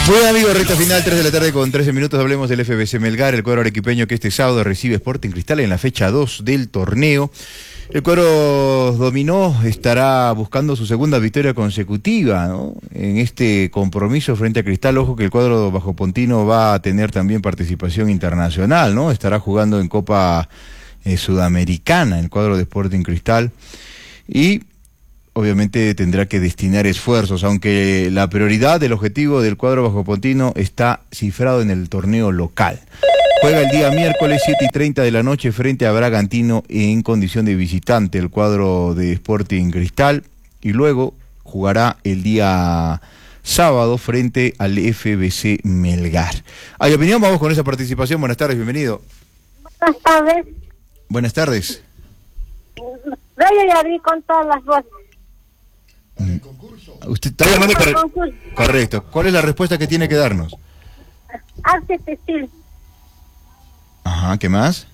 Muy bien, amigos, recta final, 3 de la tarde con 13 minutos. Hablemos del FBC Melgar, el cuadro arequipeño que este sábado recibe Sporting Cristal en la fecha 2 del torneo. El cuadro dominó, estará buscando su segunda victoria consecutiva, ¿no?, en este compromiso frente a Cristal. Ojo que el cuadro bajopontino va a tener también participación internacional, ¿no? Estará jugando en Copa Sudamericana el cuadro de Sporting Cristal y obviamente tendrá que destinar esfuerzos, aunque la prioridad del objetivo del cuadro bajopontino está cifrado en el torneo local. Juega el día miércoles 7:30 de la noche frente a Bragantino en condición de visitante el cuadro de Sporting Cristal y luego jugará el día sábado frente al FBC Melgar. ¿Hay opinión? Vamos con esa participación. Buenas tardes, bienvenido. Buenas tardes. Buenas tardes. Yo ya vi con todas las voces. Usted está llamando para... Correcto. ¿Cuál es la respuesta que tiene que darnos? Arte textil. Ajá, ¿qué más?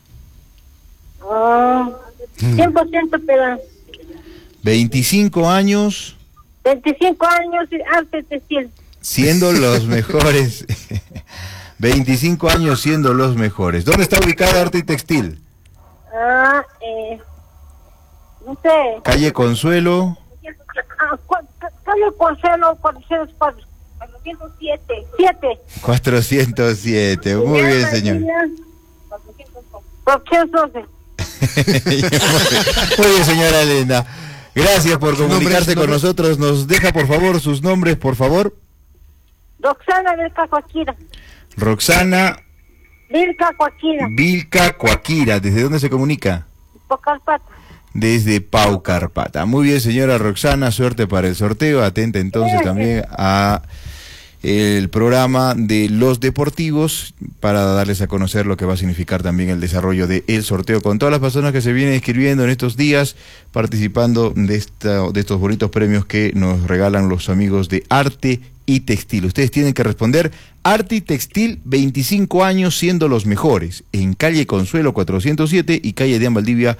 100% peruano. 25 años... 25 años y arte textil. Siendo los mejores. 25 años siendo los mejores. ¿Dónde está ubicada Arte y Textil? No sé. Calle Consuelo. Calle Consuelo 404. 407. 407. Muy bien, señor. 412. Muy bien, señora Elena. Gracias por comunicarse con nosotros. Nos deja, por favor, sus nombres, por favor. Roxana Vilca Coaquira. Roxana Vilca Coaquira. Vilca Coaquira. ¿Desde dónde se comunica? Paucarpata. Desde Paucarpata. Muy bien, señora Roxana, suerte para el sorteo. Atenta entonces también a el programa de los deportivos para darles a conocer lo que va a significar también el desarrollo del sorteo con todas las personas que se vienen inscribiendo en estos días, participando de estos bonitos premios que nos regalan los amigos de Arte y Textil. Ustedes tienen que responder: Arte y Textil, 25 años siendo los mejores, en calle Consuelo 407 y calle Deán Valdivia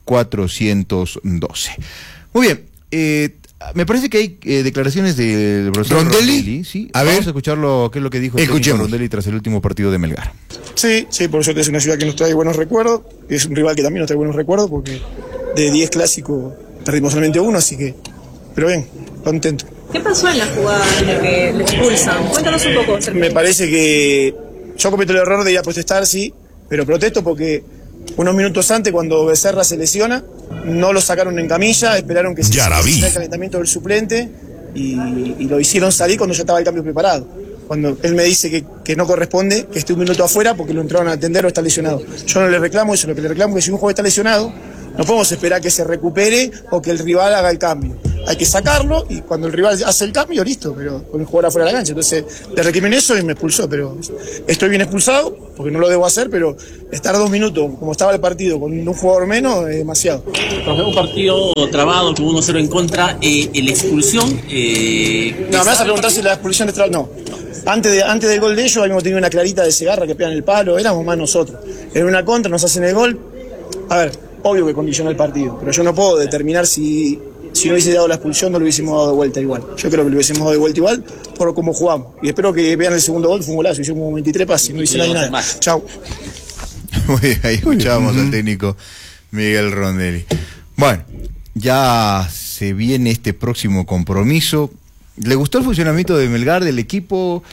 412. Muy bien, me parece que hay declaraciones del profesor Rondelli. Sí, vamos a escucharlo, qué es lo que dijo el técnico Rondelli tras el último partido de Melgar. Sí, por suerte es una ciudad que nos trae buenos recuerdos, es un rival que también nos trae buenos recuerdos, porque de 10 clásicos perdimos solamente uno, así que, pero bien, contento. ¿Qué pasó en la jugada en la que le expulsan? Cuéntanos un poco. Me parece que yo cometo el error de ir a protestar, sí, pero protesto porque unos minutos antes, cuando Becerra se lesiona, no lo sacaron en camilla, esperaron que se hiciera el calentamiento del suplente y lo hicieron salir cuando ya estaba el cambio preparado. Cuando él me dice que no corresponde que esté un minuto afuera porque lo entraron a atender o está lesionado. Yo no le reclamo eso, lo que le reclamo es que si un jugador está lesionado, no podemos esperar que se recupere o que el rival haga el cambio. Hay que sacarlo y cuando el rival hace el cambio, listo, pero con el jugador afuera de la cancha. Entonces le recriminé eso y me expulsó, pero estoy bien expulsado porque no lo debo hacer, pero estar 2 minutos como estaba el partido con un jugador menos es demasiado. Un partido trabado, con 1-0 en contra, la expulsión... No, me vas a preguntar si la expulsión de no. Antes del gol de ellos habíamos tenido una clarita de Segarra que pegan el palo, éramos más nosotros. En una contra nos hacen el gol. A ver, obvio que condiciona el partido, pero yo no puedo determinar si no hubiese dado la expulsión no lo hubiésemos dado de vuelta igual. Yo creo que lo hubiésemos dado de vuelta igual por cómo jugamos. Y espero que vean el segundo gol, fue un golazo, hicimos 23 pases, no hice nada. Chau. Muy bien, ahí escuchábamos al técnico Miguel Rondelli. Bueno, ya se viene este próximo compromiso. ¿Le gustó el funcionamiento de Melgar, del equipo?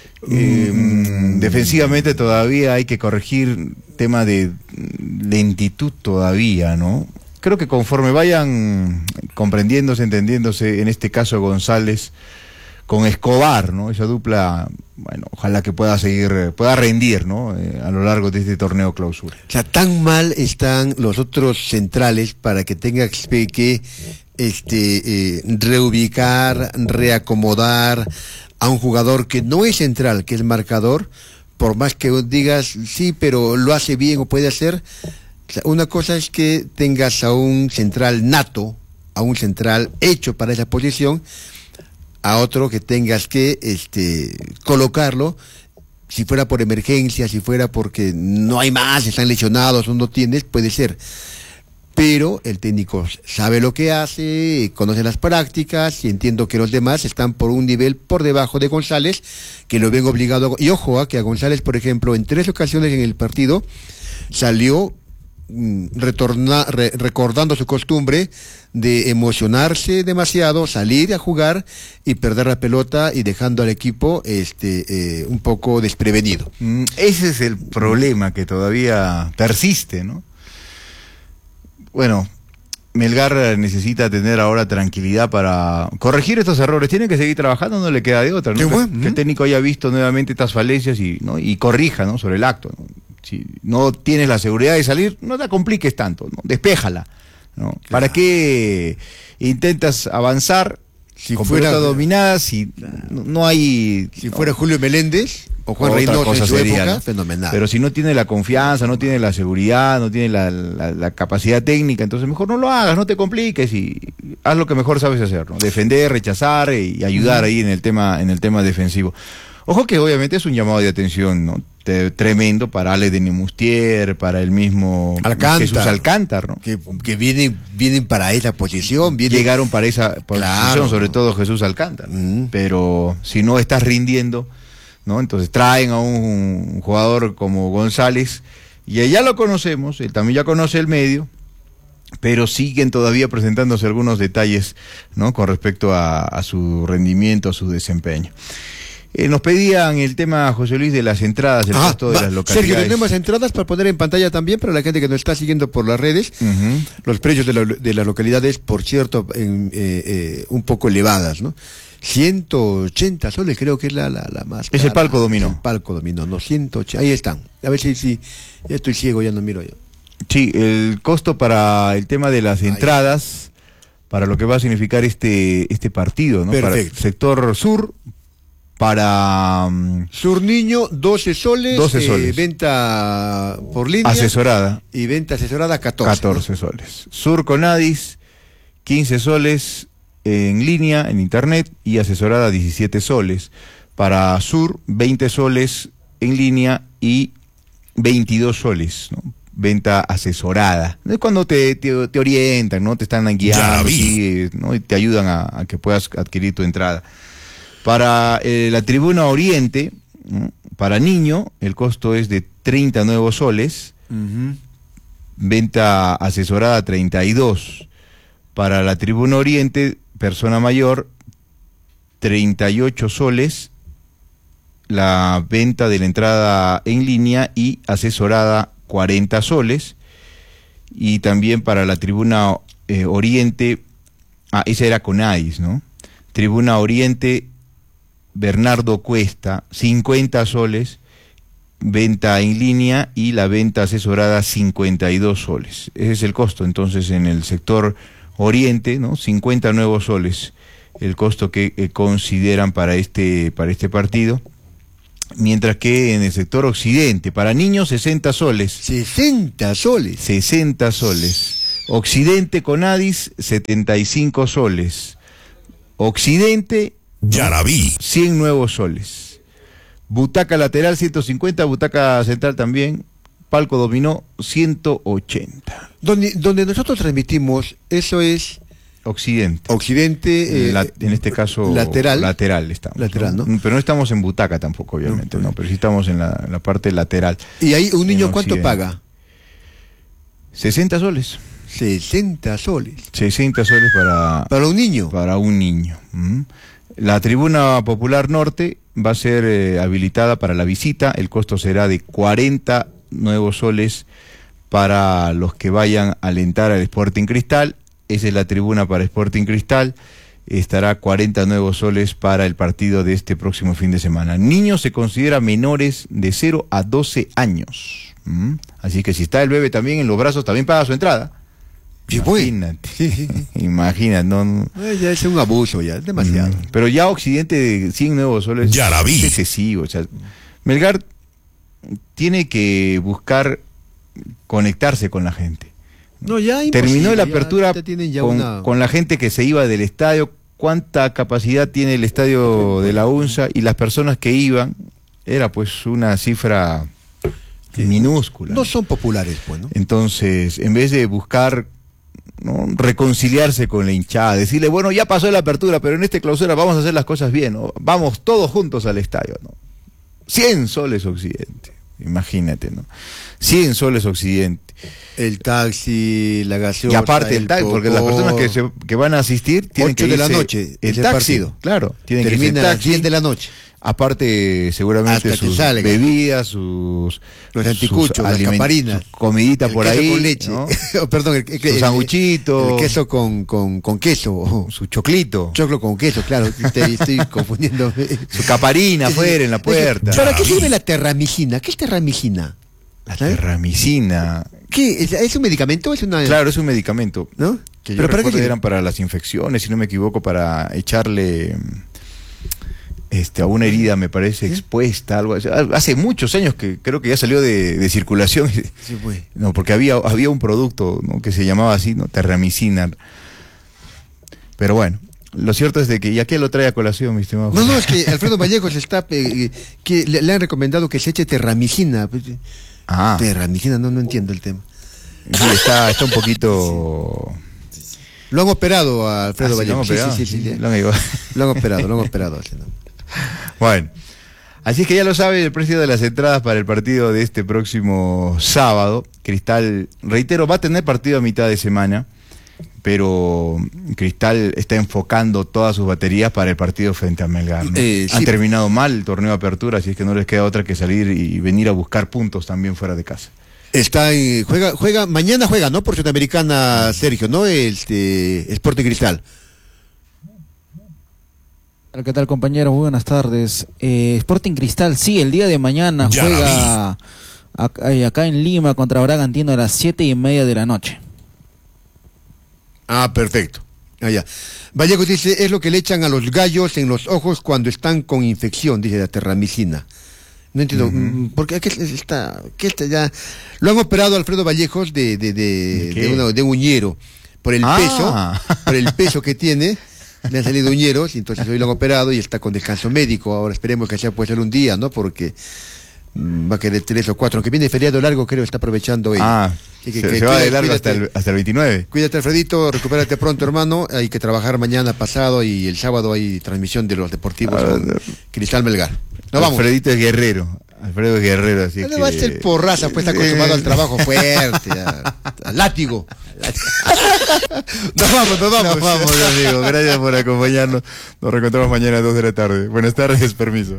Defensivamente todavía hay que corregir tema de lentitud todavía, ¿no? Creo que conforme vayan comprendiéndose, entendiéndose, en este caso González con Escobar, ¿no? Esa dupla, bueno, ojalá que pueda rendir, ¿no? A lo largo de este torneo clausura. O sea, tan mal están los otros centrales para que tenga que reubicar, reacomodar a un jugador que no es central, que es marcador, por más que digas, sí, pero lo hace bien o puede hacer. O sea, una cosa es que tengas a un central nato, a un central hecho para esa posición, a otro que tengas que colocarlo, si fuera por emergencia, si fuera porque no hay más, están lesionados o no tienes, puede ser. pero el técnico sabe lo que hace, conoce las prácticas, y entiendo que los demás están por un nivel por debajo de González, que lo ven obligado, y ojo, que a González, por ejemplo, en 3 ocasiones en el partido, salió recordando su costumbre de emocionarse demasiado, salir a jugar y perder la pelota y dejando al equipo un poco desprevenido. Ese es el problema que todavía persiste, ¿no? Bueno, Melgar necesita tener ahora tranquilidad para corregir estos errores. Tiene que seguir trabajando, no le queda de otra, ¿no? Que el técnico haya visto nuevamente estas falencias y corrija, ¿no?, sobre el acto, ¿no? Si no tienes la seguridad de salir, no te compliques tanto, ¿no? Despéjala, ¿no? Claro. ¿Para qué intentas avanzar con pelota dominada si no hay... Si fuera Julio Meléndez o Juan Reynoso en su época, ¿no? Fenomenal. Pero si no tiene la confianza, no tiene la seguridad, no tiene la capacidad técnica, entonces mejor no lo hagas, no te compliques y haz lo que mejor sabes hacer, ¿no? Defender, rechazar y ayudar ahí en el tema defensivo. Ojo que obviamente es un llamado de atención, ¿no?, tremendo para Ale de Nemustier, para el mismo Jesús Alcántar, ¿no? Que vienen para esa posición. Llegaron para esa posición, sobre todo Jesús Alcántar. Pero si no estás rindiendo, ¿no?, entonces traen a un jugador como González, y ya lo conocemos, él también ya conoce el medio, pero siguen todavía presentándose algunos detalles, ¿no?, con respecto a su rendimiento, a su desempeño. Nos pedían el tema, José Luis, de las entradas, el costo de las localidades. Sergio, tenemos entradas para poner en pantalla también para la gente que nos está siguiendo por las redes. Los precios de las localidades, por cierto, un poco elevadas, ¿no? 180 soles creo que es la más cara. Es el palco dominó. El palco dominó, no, 180. Ahí están. A ver si ya estoy ciego, ya no miro yo. Sí, el costo para el tema de las entradas, para lo que va a significar este partido, ¿no? Perfecto. Para el sector sur, para Sur Niño, 12 soles, 12 soles. Venta por línea asesorada, y venta asesorada 14 soles. Sur Conadis, 15 soles en línea, en internet, y asesorada 17 soles. Para Sur, 20 soles en línea y 22 soles, ¿no?, venta asesorada. Es cuando te orientan, ¿no?, te están guiando, ¿sí?, ¿no?, y te ayudan a que puedas adquirir tu entrada. Para la tribuna Oriente, ¿no?, para niño, el costo es de 30 nuevos soles, venta asesorada 32. Para la tribuna Oriente, persona mayor, 38 soles, la venta de la entrada en línea y asesorada 40 soles. Y también para la tribuna Oriente, esa era Conadis, ¿no? Tribuna Oriente, Bernardo Cuesta, 50 soles, venta en línea, y la venta asesorada 52 soles. Ese es el costo, entonces, en el sector Oriente, ¿no?, 50 nuevos soles, el costo que consideran para este partido. Mientras que en el sector Occidente, para niños, 60 soles. 60 soles. 60 soles. Occidente Conadis, 75 soles. Occidente, Yaraví, 100 nuevos soles. Butaca lateral 150, butaca central también. Palco dominó 180. Donde nosotros transmitimos, eso es Occidente. Occidente, en este caso lateral estamos. Lateral, ¿no? Pero no estamos en butaca tampoco, obviamente, no, pero sí estamos en la parte lateral. ¿Y ahí un niño cuánto paga? 60 soles. 60 soles. 60 soles para un niño. Para un niño. La tribuna popular norte va a ser habilitada para la visita. El costo será de 40 nuevos soles para los que vayan a alentar al Sporting Cristal. Esa es la tribuna para Sporting Cristal. Estará 40 nuevos soles para el partido de este próximo fin de semana. Niños se considera menores de 0 a 12 años. Así que si está el bebé también en los brazos, también paga su entrada. Imagínate. Imagínate, no. Ya es un abuso, ya, es demasiado. Pero ya Occidente de 100 nuevos soles es excesivo. O sea, Melgar tiene que buscar conectarse con la gente. No, ya terminó la apertura con la gente que se iba del estadio. ¿Cuánta capacidad tiene el estadio de la UNSA? Y las personas que iban, era pues una cifra minúscula. No son populares, pues, ¿no? Entonces, en vez de buscar ¿no? Reconciliarse con la hinchada, decirle, bueno, ya pasó la apertura, pero en esta clausura vamos a hacer las cosas bien, ¿no? Vamos todos juntos al estadio, ¿no? 100 soles Occidente, imagínate, ¿no? 100 soles Occidente. El taxi, la gaseosa. Y aparte el taxi, porque las personas que van a asistir tienen 8 que de la irse noche, el ese taxi, partido. claro, tienen que irse Termina el a las taxi, 10 de la noche. Aparte seguramente Hasta que sus salga. bebidas, los anticuchos, las caparinas, su comidita el por queso ahí, con leche, ¿no? perdón, Su sanguchito, el queso con queso, su choclito, choclo con queso, claro, estoy confundiendo. su caparina afuera en la puerta. ¿Para qué sirve la terramicina? ¿Qué es terramicina? La terramicina. ¿Qué? ¿Es un medicamento o es una...? Claro, es un medicamento. ¿No? Que yo ¿Pero para qué recuerdo sirve? eran para las infecciones, si no me equivoco, para echarle a una herida, me parece, expuesta, algo así. Hace muchos años que creo que ya salió de circulación. Sí, pues. No, porque había un producto, ¿no? Que se llamaba así, ¿no? Terramicina. Pero bueno, lo cierto es de que, ¿y qué lo trae a colación, mi estimado? No, es que Alfredo Vallejos está, que le han recomendado que se eche terramicina. Ah, Terramicina, no entiendo el tema. sí, está un poquito... Lo han operado a Alfredo ¿sí lo han Vallejos. operado? Sí. Lo han operado. Lo han operado. Sí, ¿no? Bueno, así es que ya lo sabe el precio de las entradas para el partido de este próximo sábado. Cristal, reitero, va a tener partido a mitad de semana, pero Cristal está enfocando todas sus baterías para el partido frente a Melgar, ¿no? Sí. Han terminado mal el torneo de apertura, así es que no les queda otra que salir y venir a buscar puntos también fuera de casa. Mañana juega, ¿no? Por Sudamericana, Sergio, ¿no? Sporting Cristal. ¿Qué tal, compañero? Muy buenas tardes. Sporting Cristal, sí, el día de mañana juega acá en Lima contra Bragantino a las 7:30 de la noche. Ah, perfecto. Allá. Vallejo dice, es lo que le echan a los gallos en los ojos cuando están con infección, dice la terramicina. No entiendo, porque ¿qué está ya? Lo han operado Alfredo Vallejos de un uñero por el peso que tiene. Le han salido uñeros y entonces hoy lo han operado y está con descanso médico. Ahora esperemos que sea puede ser un día, ¿no? Porque va a querer 3 o 4, aunque viene feriado largo, creo, está aprovechando hoy. Se va de largo hasta el 29. Cuídate, Alfredito, recupérate pronto, hermano. Hay que trabajar mañana, pasado y el sábado hay transmisión de los deportivos con Cristal Melgar. Nos vamos. Alfredo es guerrero, así que... Va a ser porraza, pues está acostumbrado al trabajo fuerte, al látigo. Nos vamos, amigo. Gracias por acompañarnos. Nos reencontramos mañana a 2 de la tarde. Buenas tardes, permiso.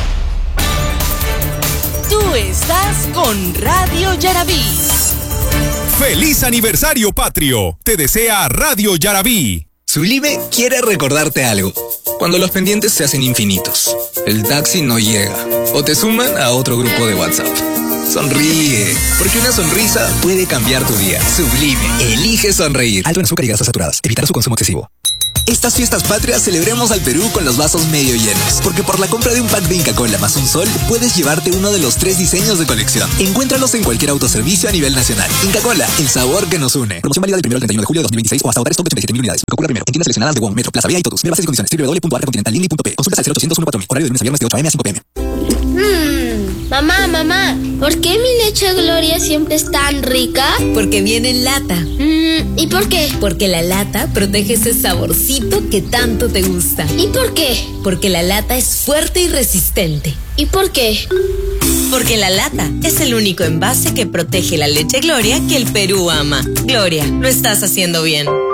Tú estás con Radio Yarabí. ¡Feliz aniversario patrio! Te desea Radio Yarabí. Sublime quiere recordarte algo. Cuando los pendientes se hacen infinitos, el taxi no llega o te suman a otro grupo de WhatsApp. Sonríe, porque una sonrisa puede cambiar tu día. Sublime, elige sonreír. Alto en azúcar y grasas saturadas. Evitar su consumo excesivo. Estas fiestas patrias celebremos al Perú con los vasos medio llenos, porque por la compra de un pack de Inca Kola más un sol, puedes llevarte uno de los 3 diseños de colección. Encuéntralos en cualquier autoservicio a nivel nacional. Inca Kola, el sabor que nos une. Promoción válida del 1 al 31 de julio de 2026 o hasta agotar stock de 87.000 unidades. Coca-Cola primero, en tiendas seleccionadas de WOM, Metro, Plaza Vía y Totus. Ver bases y condiciones. www.arcacontinentallínea.p. Consultas al 0800 14000. Horario de lunes a viernes de 8 a.m. a 5 p.m. Mamá, ¿por qué mi leche Gloria siempre es tan rica? Porque viene en lata. ¿Y por qué? Porque la lata protege ese saborcito que tanto te gusta. ¿Y por qué? Porque la lata es fuerte y resistente. ¿Y por qué? Porque la lata es el único envase que protege la leche Gloria que el Perú ama. Gloria, lo estás haciendo bien.